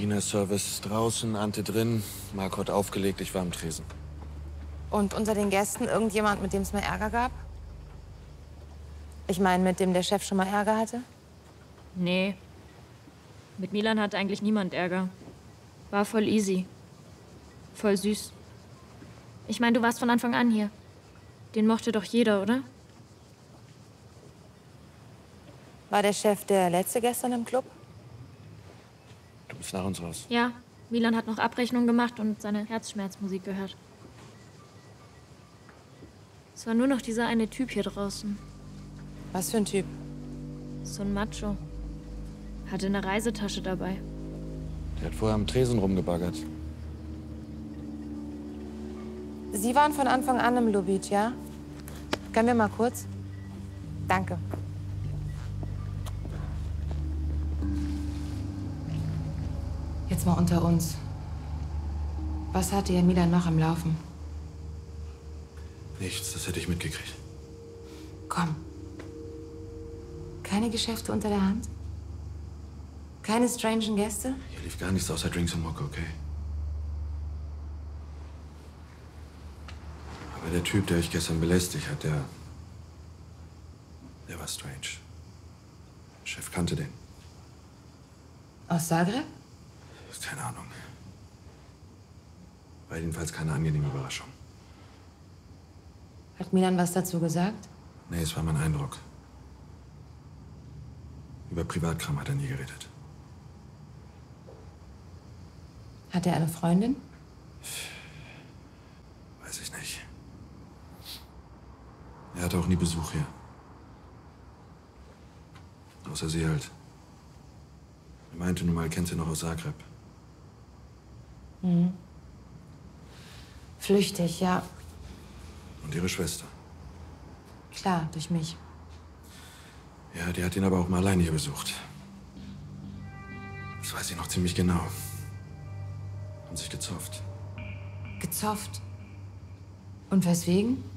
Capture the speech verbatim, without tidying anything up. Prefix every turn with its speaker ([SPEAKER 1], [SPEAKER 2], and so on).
[SPEAKER 1] Dienerservice draußen, Ante drin. Marco hat aufgelegt, ich war am Tresen.
[SPEAKER 2] Und unter den Gästen irgendjemand, mit dem es mal Ärger gab? Ich meine, mit dem der Chef schon mal Ärger hatte?
[SPEAKER 3] Nee. Mit Milan hat eigentlich niemand Ärger. War voll easy. Voll süß. Ich meine, du warst von Anfang an hier. Den mochte doch jeder, oder?
[SPEAKER 2] War der Chef der letzte gestern im Club?
[SPEAKER 1] Du bist nach uns raus.
[SPEAKER 3] Ja. Milan hat noch Abrechnung gemacht und seine Herzschmerzmusik gehört. Es war nur noch dieser eine Typ hier draußen.
[SPEAKER 2] Was für ein Typ?
[SPEAKER 3] So ein Macho. Hatte eine Reisetasche dabei.
[SPEAKER 1] Der hat vorher am Tresen rumgebaggert.
[SPEAKER 2] Sie waren von Anfang an im Lubitsch, ja? Können wir mal kurz? Danke. Jetzt mal unter uns. Was hatte Ihr Milan noch am Laufen?
[SPEAKER 1] Nichts, das hätte ich mitgekriegt.
[SPEAKER 2] Komm. Keine Geschäfte unter der Hand? Keine strangen Gäste?
[SPEAKER 1] Hier lief gar nichts außer Drinks und Mucke, okay? Aber der Typ, der euch gestern belästigt hat, der... Der war strange. Der Chef kannte den.
[SPEAKER 2] Aus Zagreb?
[SPEAKER 1] Keine Ahnung. War jedenfalls keine angenehme Überraschung.
[SPEAKER 2] Hat Milan was dazu gesagt?
[SPEAKER 1] Nee, es war mein Eindruck. Über Privatkram hat er nie geredet.
[SPEAKER 2] Hat er eine Freundin?
[SPEAKER 1] Weiß ich nicht. Er hatte auch nie Besuch hier. Außer sie halt. Er meinte nun mal, kennt sie noch aus Zagreb.
[SPEAKER 2] Mhm. Flüchtig, ja.
[SPEAKER 1] Und ihre Schwester.
[SPEAKER 2] Klar, durch mich.
[SPEAKER 1] Ja, die hat ihn aber auch mal alleine hier besucht. Das weiß ich noch ziemlich genau. Haben sich gezofft.
[SPEAKER 2] Gezofft. Und weswegen?